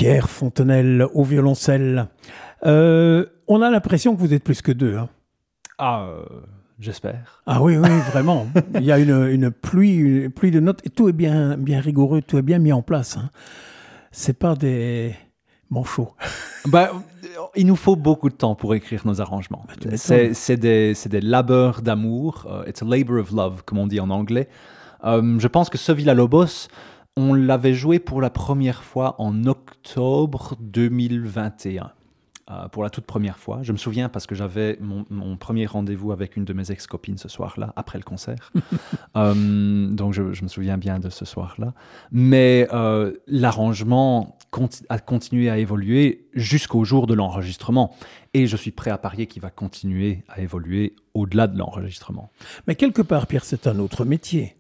Pierre Fontenelle au violoncelle. On a l'impression que vous êtes plus que deux. Hein. J'espère. Ah oui, vraiment. Il y a une pluie de notes et tout est bien rigoureux, tout est bien mis en place. Hein. C'est pas des manchots. Il nous faut beaucoup de temps pour écrire nos arrangements. C'est des labeurs d'amour. It's a labor of love, comme on dit en anglais. Je pense que ce Villa-Lobos, on l'avait joué pour la première fois en octobre 2021. Pour la toute première fois. Je me souviens parce que j'avais mon premier rendez-vous avec une de mes ex-copines ce soir-là, après le concert. Donc je me souviens bien de ce soir-là. Mais l'arrangement a continué à évoluer jusqu'au jour de l'enregistrement. Et je suis prêt à parier qu'il va continuer à évoluer au-delà de l'enregistrement. Mais quelque part, Pierre, c'est un autre métier.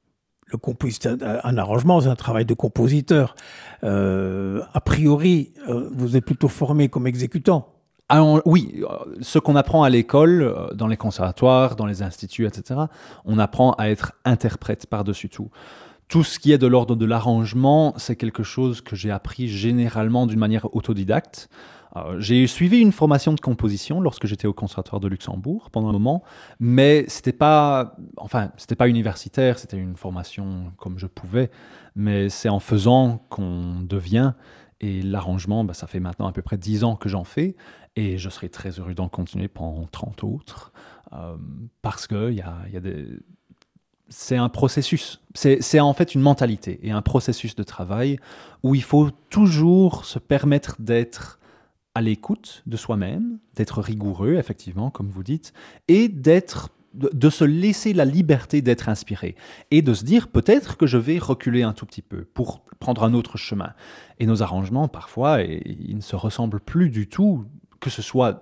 Un arrangement, c'est un travail de compositeur. A priori, vous êtes plutôt formé comme exécutant. Oui, ce qu'on apprend à l'école, dans les conservatoires, dans les instituts, etc., on apprend à être interprète par-dessus tout. Tout ce qui est de l'ordre de l'arrangement, c'est quelque chose que j'ai appris généralement d'une manière autodidacte. J'ai suivi une formation de composition lorsque j'étais au Conservatoire de Luxembourg pendant un moment, mais c'était pas universitaire, c'était une formation comme je pouvais, mais c'est en faisant qu'on devient, et l'arrangement, ça fait maintenant à peu près 10 ans que j'en fais, et je serais très heureux d'en continuer pendant 30 autres, parce que c'est un processus, c'est en fait une mentalité et un processus de travail où il faut toujours se permettre d'être à l'écoute de soi-même, d'être rigoureux, effectivement, comme vous dites, et de se laisser la liberté d'être inspiré, et de se dire peut-être que je vais reculer un tout petit peu pour prendre un autre chemin. Et nos arrangements, parfois, ils ne se ressemblent plus du tout, que ce soit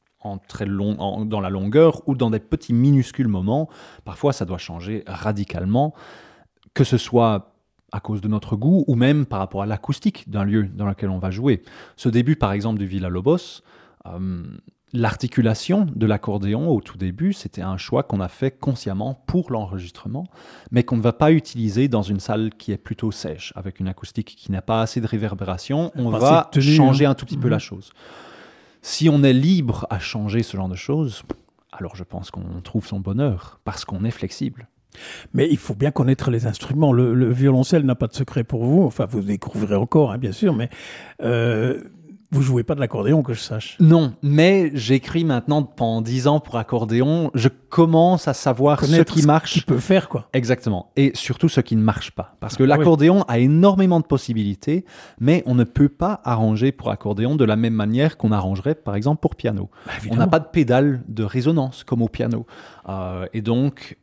dans la longueur ou dans des petits minuscules moments. Parfois, ça doit changer radicalement, que ce soit à cause de notre goût, ou même par rapport à l'acoustique d'un lieu dans lequel on va jouer. Ce début, par exemple, du Villa-Lobos, l'articulation de l'accordéon au tout début, c'était un choix qu'on a fait consciemment pour l'enregistrement, mais qu'on ne va pas utiliser dans une salle qui est plutôt sèche, avec une acoustique qui n'a pas assez de réverbération. On va changer un tout petit peu la chose. Si on est libre à changer ce genre de choses, alors je pense qu'on trouve son bonheur, parce qu'on est flexible. Mais il faut bien connaître les instruments. Le violoncelle n'a pas de secret pour vous. Enfin, vous découvrirez encore, hein, bien sûr, mais vous ne jouez pas de l'accordéon, que je sache. Non, mais j'écris maintenant pendant 10 ans pour accordéon. Je commence à savoir ce qui marche. Ce qu'il peut faire, quoi. Exactement. Et surtout ce qui ne marche pas. Parce que l'accordéon a énormément de possibilités, mais on ne peut pas arranger pour accordéon de la même manière qu'on arrangerait, par exemple, pour piano. On n'a pas de pédale de résonance comme au piano. Et donc,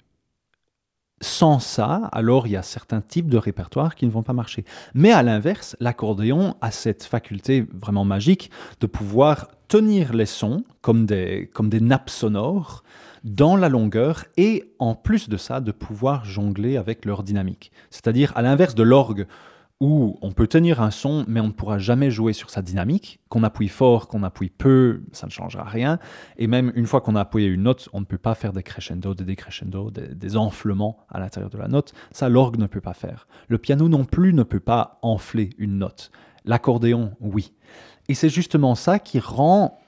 sans ça, alors il y a certains types de répertoires qui ne vont pas marcher. Mais à l'inverse, l'accordéon a cette faculté vraiment magique de pouvoir tenir les sons comme des nappes sonores dans la longueur, et en plus de ça, de pouvoir jongler avec leur dynamique. C'est-à-dire, à l'inverse de l'orgue, où on peut tenir un son, mais on ne pourra jamais jouer sur sa dynamique. Qu'on appuie fort, qu'on appuie peu, ça ne changera rien. Et même une fois qu'on a appuyé une note, on ne peut pas faire des crescendo, des décrescendo, des enflements à l'intérieur de la note. Ça, l'orgue ne peut pas faire. Le piano non plus ne peut pas enfler une note. L'accordéon, oui. Et c'est justement ça qui rend